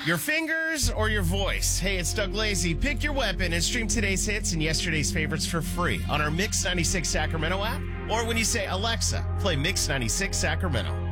Your fingers or your voice? Hey, it's Doug Lazy. Pick your weapon and stream today's hits and yesterday's favorites for free on our Mix 96 Sacramento app. Or when you say, Alexa, play Mix 96 Sacramento.